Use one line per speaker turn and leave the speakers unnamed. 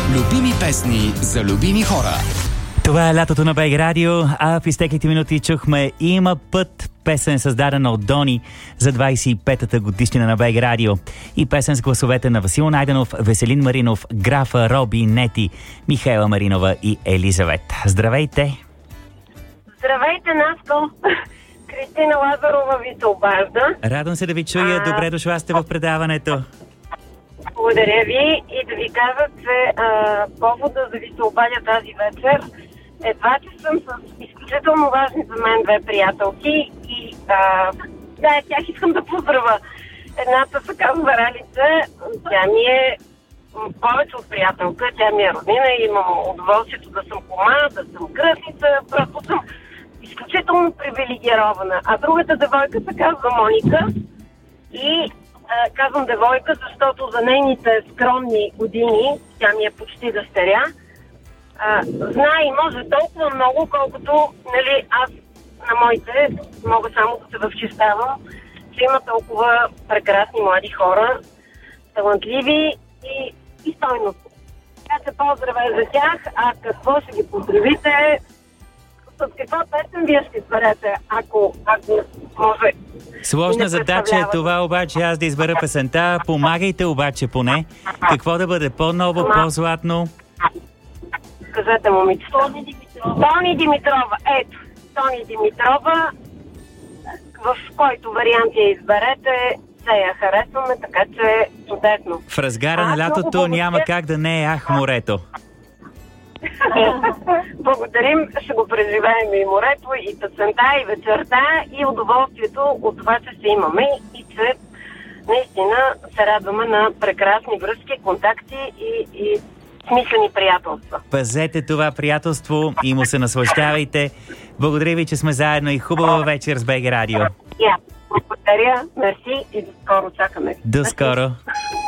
Любими песни за любими хора.
Това е лятото на БГ Радио, а в изтеклите минути чухме "Има път", песен създадена от Дони за 25-та годишнина на БГ Радио, и песен с гласовете на Васил Найденов, Веселин Маринов, Графа, Роби, Нети, Михайла Маринова и Елизавет. Здравейте!
Здравейте, Наско! Кристина Лазарова ви се обажда.
Радвам се да ви чуя. Добре дошла сте в предаването.
Благодаря ви и да ви кажа, че повода да ви се обадя тази вечер е това, че съм с изключително важни за мен две приятелки и тях искам да поздравя. Едната се казва Ралица, тя ми е повече от приятелка, тя ми е роднина и имам удоволствието да съм кума, да съм кръстница, просто съм изключително привилегирована. А другата девойка се казва Моника и казвам девойка, защото за нейните скромни години, тя ми е почти дъщеря, знае и може толкова много, колкото аз на моите мога само да се възхищавам, че има толкова прекрасни млади хора, талантливи и стойностни. Така че поздравя за тях, а какво ще ги поздравите? С каква песен вие ще изберете, ако може?
Сложна задача е това, обаче аз да избера песента. Помагайте обаче поне. Какво да бъде? По-ново, по-златно?
Кажете, момичета. Тони Димитрова. Ето, Тони Димитрова. В който вариант я изберете, се я харесваме, така че чудесно.
В разгара на лятото няма как да не е "Ах, морето".
Благодарим, ще го преживеем и морето, и песента, и вечерта, и удоволствието от това, че се имаме и че наистина се радваме на прекрасни връзки, контакти и смислени приятелства.
Пазете това приятелство и му се наслаждавайте. Благодаря ви, че сме заедно и хубава вечер с БГ Радио.
Благодаря, мерси и до скоро чакаме.
До скоро.